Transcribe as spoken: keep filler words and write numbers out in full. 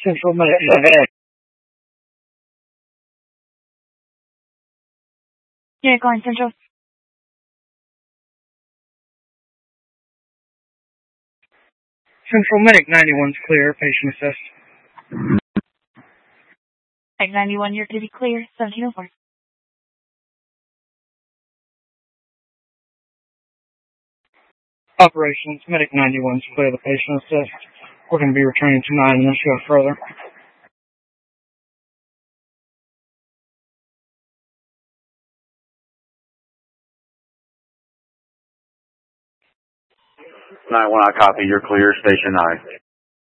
Central Medic. Yeah, go on, Central. Central Medic ninety-one's clear. Patient assist. Medic ninety-one, you're going to be clear. seventeen oh four. Operations. Medic ninety-one's clear. The patient assist. We're going to be returning to nine and then go further. nine one, I copy. You're clear. Station nine.